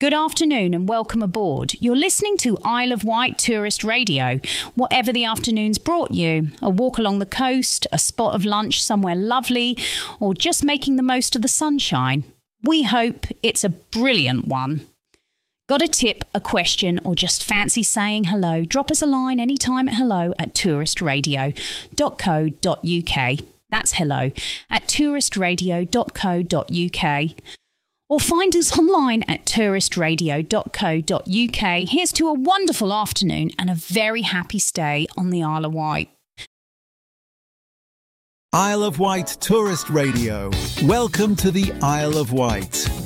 Good afternoon and welcome aboard. You're listening to Isle of Wight Tourist Radio. Whatever the afternoon's brought you, a walk along the coast, a spot of lunch somewhere lovely, or just making the most of the sunshine, we hope it's a brilliant one. Got a tip, a question, or just fancy saying hello? Drop us a line anytime at hello@touristradio.co.uk. That's hello@touristradio.co.uk. Or find us online at touristradio.co.uk. Here's to a wonderful afternoon and a very happy stay on the Isle of Wight. Isle of Wight Tourist Radio. Welcome to the Isle of Wight.